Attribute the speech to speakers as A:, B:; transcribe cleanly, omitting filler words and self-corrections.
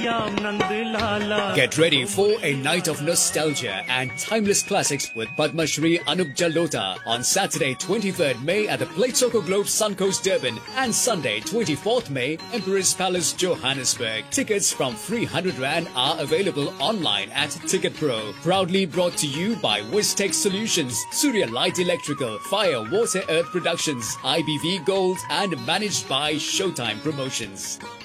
A: Get ready for a night of nostalgia and timeless classics with Padma Shri Anup Jalota on Saturday 23rd May at the Pleitsoco Globe Suncoast Durban and Sunday 24th May Emperor's Palace Johannesburg. Tickets from 300 Rand are available online at Ticket Pro. Proudly brought to you by Wistech Solutions, Surya Light Electrical, Fire Water Earth Productions, IBV Gold and managed by Showtime Promotions.